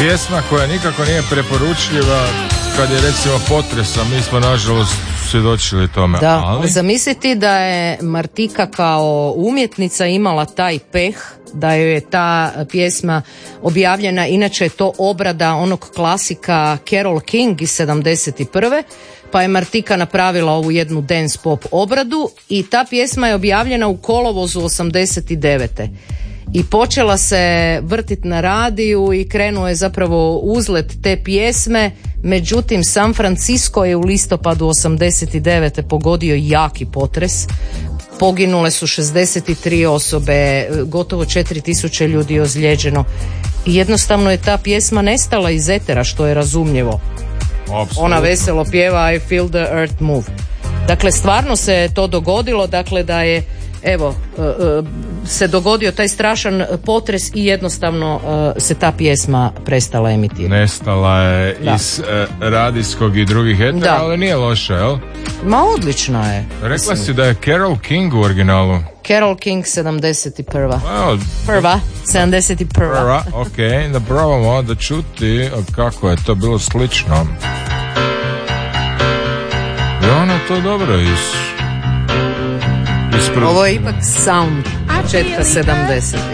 Pjesma koja nikako nije preporučljiva kad je recimo potres, a mi smo nažalost svjedočili tome. Da, ali... zamisliti da je Martika kao umjetnica imala taj peh, da joj je ta pjesma objavljena, inače je to obrada onog klasika Carole King iz 71. Pa je Martika napravila ovu jednu dance pop obradu i ta pjesma je objavljena u kolovozu 89. I počela se vrtiti na radiju i krenuo je zapravo uzlet te pjesme, međutim San Francisco je u listopadu 89. pogodio jaki potres. Poginule su 63 osobe, gotovo 4000 ljudi je ozlijeđeno i jednostavno je ta pjesma nestala iz etera, što je razumljivo. Absolutno. Ona veselo pjeva I feel the earth move. Dakle, stvarno se to dogodilo, dakle da je se dogodio taj strašan potres i jednostavno se ta pjesma prestala emitirati. Nestala je iz radijskog i drugih etera, ali nije loša, jel? Ma odlična je. Rekla si da je Carole King u originalu. Carole King 71. Well, Prva, 71. Ok, da probamo da čuti kako je to bilo slično. I ona to dobro Ovo je ipak sound početka 70.